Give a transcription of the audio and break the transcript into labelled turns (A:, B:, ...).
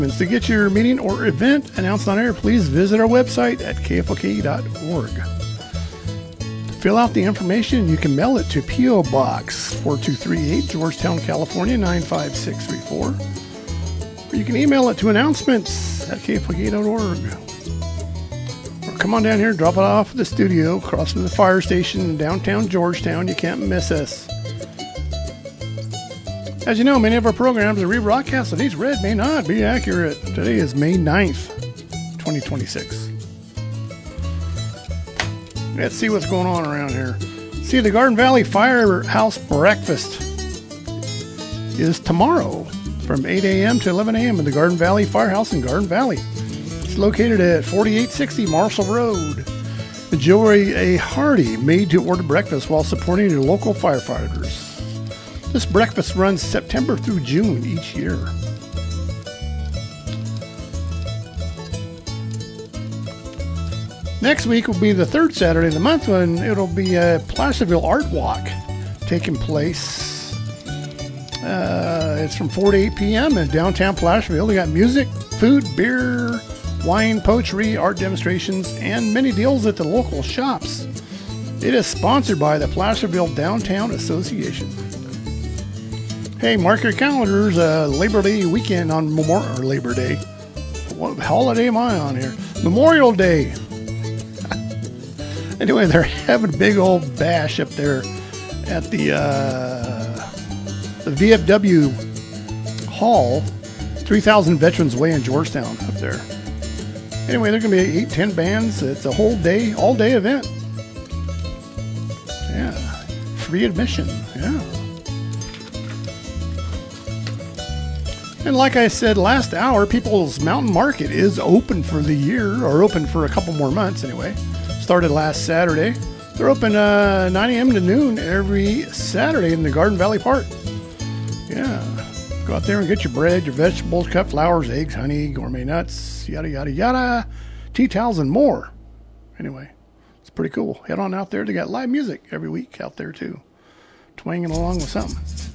A: To get your meeting or event announced on air, please visit our website at kfok.org. To fill out the information, you can mail it to P.O. Box 4238, Georgetown, California 95634. Or you can email it to announcements@kfok.org. Or come on down here, drop it off at the studio across from the fire station in downtown Georgetown. You can't miss us. As you know, many of our programs are rebroadcast, and each read may not be accurate. Today is May 9th, 2026. Let's see what's going on around here. See, the Garden Valley Firehouse Breakfast is tomorrow from 8 a.m. to 11 a.m. in the Garden Valley Firehouse in Garden Valley. It's located at 4860 Marshall Road. Enjoy a hearty, made-to-order breakfast while supporting your local firefighters. This breakfast runs September through June each year. Next week will be the third Saturday of the month when it'll be a Placerville Art Walk taking place. It's from 4 to 8 p.m. in downtown Placerville. They got music, food, beer, wine, poetry, art demonstrations, and many deals at the local shops. It is sponsored by the Placerville Downtown Association. Hey, mark your calendars, Labor Day weekend on Labor Day. What holiday am I on here? Memorial Day. Anyway, they're having a big old bash up there at the VFW Hall, 3000 Veterans Way in Georgetown up there. Anyway, there's going to be 8-10 bands. It's a whole day, all-day event. Yeah, free admission, yeah. And like I said last hour, People's Mountain Market is open for the year, or open for a couple more months anyway. Started last Saturday. They're open 9 a.m. to noon every Saturday in the Garden Valley Park. Yeah. Go out there and get your bread, your vegetables, cut flowers, eggs, honey, gourmet nuts, yada, yada, yada, tea towels, and more. Anyway, it's pretty cool. Head on out there. They got live music every week out there, too. Twanging along with something.